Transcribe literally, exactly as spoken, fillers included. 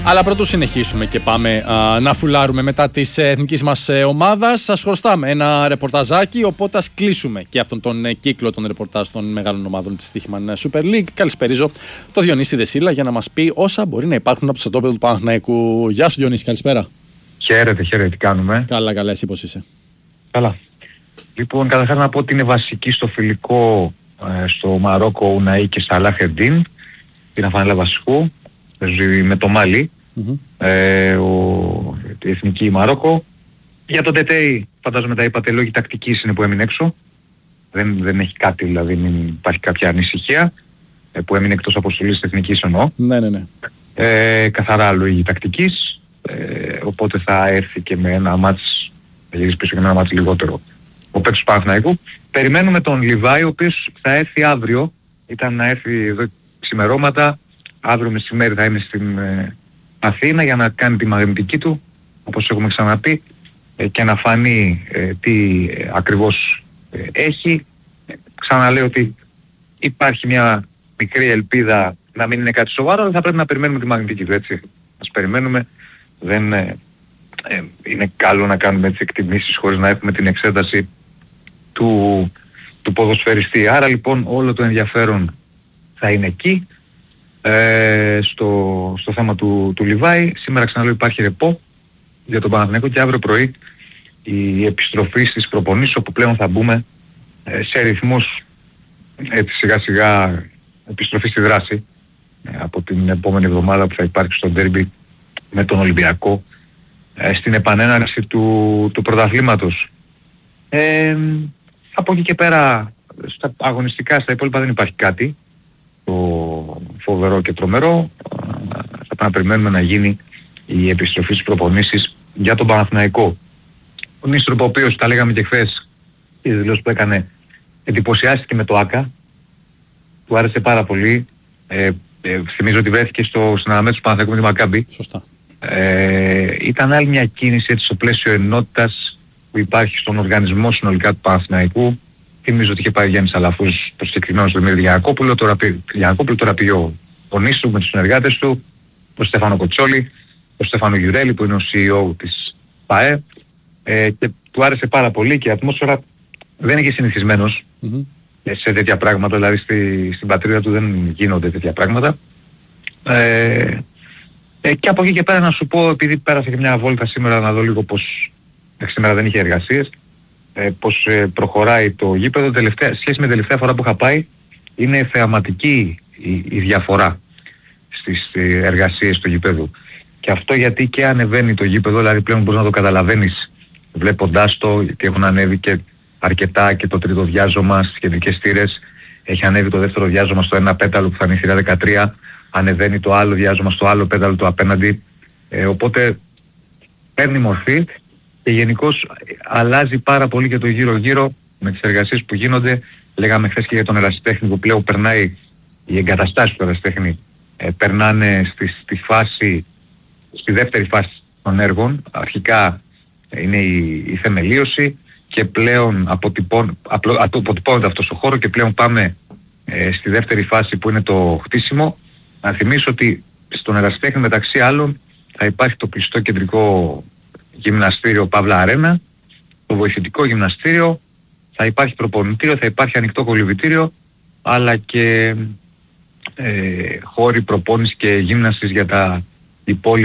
Αλλά πρωτού συνεχίσουμε και πάμε α, να φουλάρουμε μετά της εθνικής μας ε, ομάδας, σας χρωστάμε ένα ρεπορταζάκι, οπότε ας κλείσουμε και αυτόν τον ε, κύκλο των ρεπορτάζ των μεγάλων ομάδων της Στοίχημαν Super League. Καλησπερίζω το Διονύση Δεσίλα για να μας πει όσα μπορεί να υπάρχουν από το στρατόπεδο του Παναθηναϊκού. Γεια σου Διονύση, καλησπέρα. Χαίρετε, χαίρετε, τι κάνουμε. Καλά, καλά, εσύ πώς είσαι? Καλά. Λοιπόν, καταρχάς να πω ότι είναι βασική στο φιλικό ε, στο Μαρόκο Ουναΐ και Σαλάχ Εντίν, την αφανέλα βασικού, με το Μάλι, mm-hmm. ε, ο, η εθνική Μαρόκο. Για τον Τετέι, φαντάζομαι τα είπατε, λόγοι τακτικής είναι που έμεινε έξω. Δεν, δεν έχει κάτι, δηλαδή μην υπάρχει κάποια ανησυχία ε, που έμεινε εκτός αποστολής της εθνικής εννοώ. Ναι, ναι, ναι. Ε, καθαρά λόγοι τακτικής, ε, οπότε θα έρθει και με ένα μάτς, θα γυρίσει πίσω και με ένα μάτς λιγότερο ο παίκτης του Παναθηναϊκού. Περιμένουμε τον Λιβάη, ο οποίος θα έρθει αύριο, ήταν να έρθει εδώ ξημερώματα, αύριο μεσημέρι θα είναι στην ε, Αθήνα για να κάνει τη μαγνητική του, όπως έχουμε ξαναπεί, ε, και να φανεί ε, τι ε, ακριβώς ε, έχει. Ε, ξαναλέω ότι υπάρχει μια μικρή ελπίδα να μην είναι κάτι σοβαρό, αλλά θα πρέπει να περιμένουμε τη μαγνητική του, έτσι. Ας περιμένουμε, δεν ε, ε, είναι καλό να κάνουμε έτσι εκτιμήσεις χωρίς να έχουμε την εξέταση του, του ποδοσφαιριστή. Άρα λοιπόν όλο το ενδιαφέρον θα είναι εκεί. Ε, στο, στο θέμα του, του Λιβάη. Σήμερα ξαναλέω υπάρχει ρεπό για τον Παναθηναϊκό και αύριο πρωί η επιστροφή στις προπονήσεις, όπου πλέον θα μπούμε ε, σε ρυθμούς έτσι σιγά σιγά επιστροφή στη δράση ε, από την επόμενη εβδομάδα που θα υπάρξει στο ντέρμπι με τον Ολυμπιακό ε, στην επανέναρξη του, του πρωταθλήματος. Ε, από εκεί και πέρα στα αγωνιστικά, στα υπόλοιπα δεν υπάρχει κάτι το φοβερό και τρομερό. Θα πρέπει να περιμένουμε να γίνει η επιστροφή στις προπονήσεις για τον Παναθηναϊκό. Ο Νίστροπ, ο οποίος τα λέγαμε και χθες, η δηλώση που έκανε, εντυπωσιάστηκε με το ΆΚΑ, του άρεσε πάρα πολύ. Ε, ε, θυμίζω ότι βρέθηκε στο συναναμέτρηση του Παναθηναϊκού με τη Μακάμπι. Σωστά. Ε, ήταν άλλη μια κίνηση έτσι, στο πλαίσιο ενότητας που υπάρχει στον οργανισμό συνολικά του Παναθηναϊκού. Θυμίζω ότι είχε πάει Γιάννης Αλαφούς το συγκεκριμένο στον Δημήτρη Γιαννακόπουλο, τώρα, τώρα πήγε ο, ο Νίστρου με τους συνεργάτες του, τον Στέφανο Κοτσόλη, τον Στέφανο Γιουρέλη που είναι ο σι ι ο της ΠΑΕ, ε, και του άρεσε πάρα πολύ και η ατμόσφαιρα δεν είναι και συνηθισμένος mm-hmm. σε τέτοια πράγματα, δηλαδή στη, στην πατρίδα του δεν γίνονται τέτοια πράγματα. Ε, ε, και από εκεί και πέρα να σου πω, επειδή πέρασα και μια βόλτα σήμερα να δω λίγο πως σήμερα δεν είχε εργασίες, Ε, πως ε, προχωράει το γήπεδο. Τελευταία, σχέση με την τελευταία φορά που είχα πάει, είναι θεαματική η, η διαφορά στις ε, εργασίες του γήπεδου. Και αυτό γιατί και ανεβαίνει το γήπεδο, δηλαδή πλέον μπορείς να το καταλαβαίνεις βλέποντάς το, γιατί έχουν ανέβει και αρκετά και το τρίτο διάζωμα στις κεντρικές στήρες, έχει ανέβει το δεύτερο διάζωμα στο ένα πέταλο που θα είναι η θύρα δεκατρία, ανεβαίνει το άλλο διάζωμα στο άλλο πέταλο του απέναντι, ε, οπότε παίρνει μορφή. Και γενικώς αλλάζει πάρα πολύ και το γύρω-γύρω με τις εργασίες που γίνονται. Λέγαμε χθες και για τον ερασιτέχνη που πλέον περνάει, οι εγκαταστάσεις του ερασιτέχνη ε, περνάνε στη, στη φάση, στη δεύτερη φάση των έργων. Αρχικά ε, είναι η, η θεμελίωση και πλέον αποτυπών, απλο, αποτυπώνεται αυτός ο χώρο και πλέον πάμε ε, στη δεύτερη φάση που είναι το χτίσιμο. Να θυμίσω ότι στον ερασιτέχνη μεταξύ άλλων θα υπάρχει το κλειστό κεντρικό γυμναστήριο Παύλα Αρένα, το βοηθητικό γυμναστήριο, θα υπάρχει προπονητήριο, θα υπάρχει ανοιχτό κολυβητήριο, αλλά και ε, χώροι προπόνησης και γύμνασης για τα υπόλοιπα